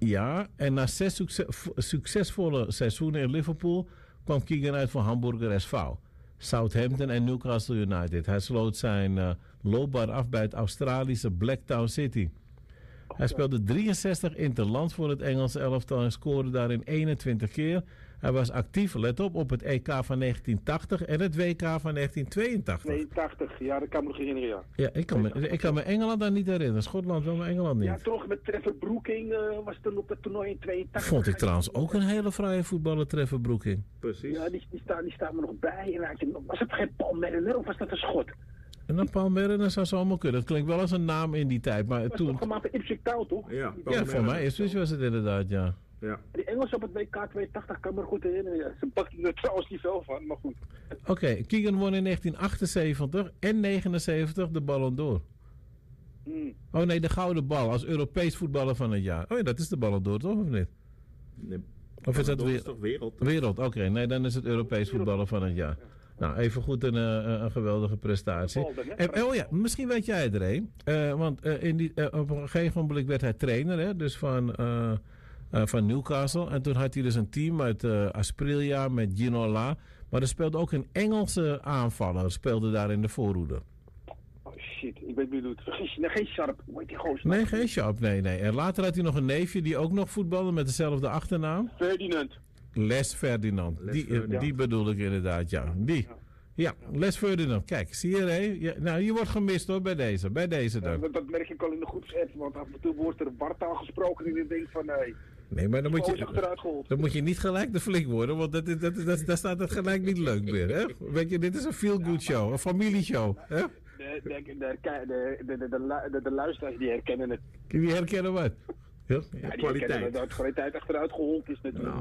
Ja, en na 6 succesvolle seizoenen in Liverpool kwam Keegan uit voor Hamburger SV, Southampton en Newcastle United. Hij sloot zijn loopbaan af bij het Australische Blacktown City. Hij speelde 63 interlands voor het Engelse elftal en scoorde daarin 21 keer. Hij was actief, let op het EK van 1980 en het WK van 1982. 82, ja, dat kan ik me nog herinneren, ja. Ja, ik kan me Engeland daar niet herinneren. Schotland wel, maar Engeland niet. Ja, toch met Trevor Brooking was toen op het toernooi in 82. Vond ik trouwens ook een hele fraaie voetballer, Trevor Brooking. Precies. Ja, die staat me nog bij. En was het geen Paul Mariner of was dat een Schot? En dan Paul Mariner zou zo allemaal kunnen. Dat klinkt wel als een naam in die tijd. Maar Dat was toen... toch gemaakt voor Ipswich Town, toch? Ja, voor mij is was het inderdaad, ja. Ja. Die Engelsen op het WK 82 kan me goed herinneren. Ja. Ze pakten er trouwens niet veel van, maar goed. Oké, Keegan won in 1978 en 79 de Ballon d'Or. Oh nee, de Gouden Bal als Europees voetballer van het jaar. Oh ja, dat is de Ballon d'Or, toch? Of niet? Nee. Of is dat toch wereld? Wereld, oké. Nee, dan is het Europees voetballer van het jaar. Nou, even goed een geweldige prestatie. Oh ja, misschien weet jij er een. Want op een gegeven moment werd hij trainer, hè, dus van Newcastle. En toen had hij dus een team uit Asprilla met Ginola. Maar er speelde ook een Engelse aanvaller, speelde daar in de voorhoede. Oh shit, ik weet wie het doet. Vergis je, nee, geen Sharp. Hoe heet die gozer? Nee, geen Sharp, nee. En later had hij nog een neefje die ook nog voetbalde met dezelfde achternaam. Ferdinand. Les Ferdinand. Die bedoel ik inderdaad, ja. Die. Ja, Les Ferdinand. Kijk, zie je, hè? Ja, nou, je wordt gemist hoor, bij deze dan. Dat merk ik al in de groepsapp, want af en toe wordt er wartaal gesproken en ik denk van nee. Nee, maar dan moet je niet gelijk de flik worden, want daar staat het gelijk niet leuk meer, hè? Weet je, dit is een feel-good show, een familieshow, hè? De luisteraars die herkennen het. Die herkennen wat? Ja, kwaliteit. Dat kwaliteit achteruit gehold is natuurlijk.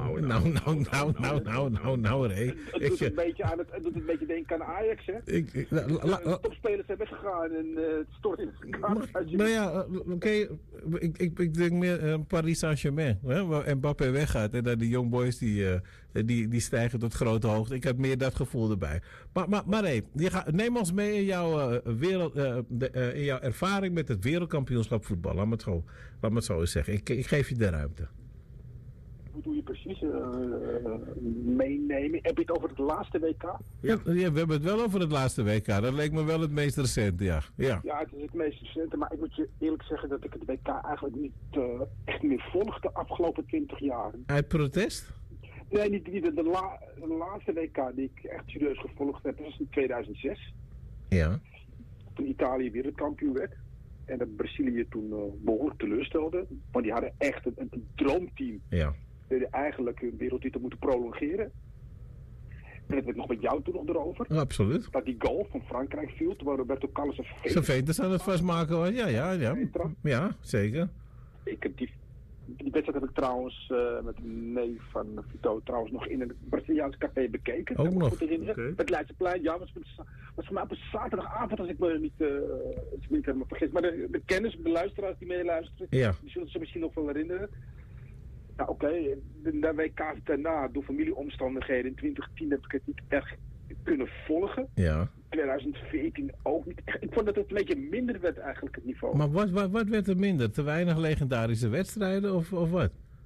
Nou, Ray. Het doet een beetje denken aan Ajax, hè? Topspelers zijn weggegaan en het stort in elkaar. Nou ja, oké. Ik denk meer Paris Saint-Germain. Waar Mbappé weggaat en dan die young boys die stijgen tot grote hoogte. Ik heb meer dat gevoel erbij. Maar hey, neem ons mee in in jouw ervaring met het wereldkampioenschap voetbal. Laat me het zo eens zeggen. Ik geef je de ruimte. Hoe doe je precies meenemen? Heb je het over het laatste WK? Ja, we hebben het wel over het laatste WK. Dat leek me wel het meest recente, ja. Ja, het is het meest recente. Maar ik moet je eerlijk zeggen dat ik het WK eigenlijk niet echt meer volg de afgelopen 20 jaar. Uit protest? Nee, niet de laatste WK die ik echt serieus gevolgd heb. Dat was in 2006. Ja. Toen Italië wereldkampioen werd. En dat Brazilië toen behoorlijk teleurstelde. Want die hadden echt een droomteam. Ja. Die hadden eigenlijk een wereldtitel moeten prolongeren. En het werd nog met jou toen nog erover. Absoluut. Dat die goal van Frankrijk viel. Toen Roberto Carlos zijn veters aan het vastmaken hoor. Ja. Ja, zeker. Ik heb die wedstrijd heb ik trouwens met een neef van Vito trouwens nog in een Braziliaans café bekeken. Ook nog? Okay. Het Leidseplein, ja, was voor mij op een zaterdagavond als ik me niet helemaal vergis. Maar de kennis, de luisteraars die meeluisteren, die zullen ze misschien nog wel herinneren. Nou oké, de WK daarna, door familieomstandigheden in 2010 heb ik het niet echt kunnen volgen. Ja. 2014 ook niet. Ik vond dat het een beetje minder werd eigenlijk het niveau. Maar wat werd er minder? Te weinig legendarische wedstrijden of wat?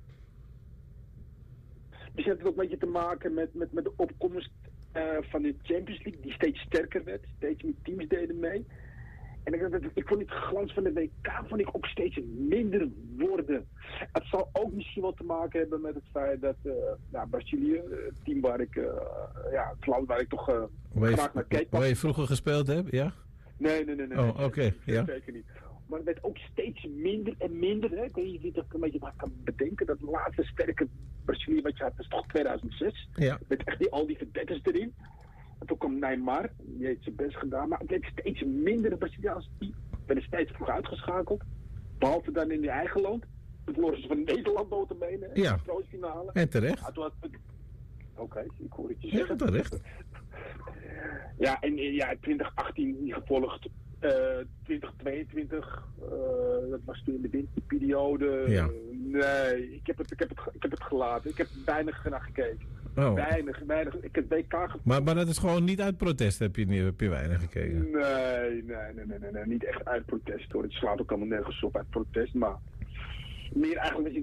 Dus het heeft ook een beetje te maken met de opkomst van de Champions League, die steeds sterker werd. Steeds meer teams deden mee. En ik vond het glans van de WK ook steeds minder worden. Het zal ook misschien wel te maken hebben met het feit dat Brazilië, het team waar ik, het land waar ik toch graag naar keek. Waar je vroeger gespeeld hebt, ja? Nee. Oh, oké, ja. Zeker niet. Maar het werd ook steeds minder en minder. Hè. Ik weet niet of je het een beetje kan bedenken. Dat laatste sterke Brazilië wat je had, dat is toch 2006. Ja. Met echt al die verdetters erin. En toen kwam Neymar, die heeft zijn best gedaan, maar het werd steeds minder de Braziliaanse team. Werden steeds vroeg uitgeschakeld. Behalve dan in je eigen land. Toen verloren ze van Nederland notabene in de troostfinale. En terecht. Ja, Oké, ik hoor het je zeggen. Ja, terecht. Ja, en 2018 niet gevolgd. 2022, dat was toen in de winterperiode. Ja. Nee, ik heb het gelaten. Ik heb weinig naar gekeken. Oh. Weinig. Ik heb WK gevolgd. Maar dat is gewoon niet uit protest, heb je weinig gekeken? Nee, niet echt uit protest hoor. Het slaat ook allemaal nergens op uit protest, maar meer eigenlijk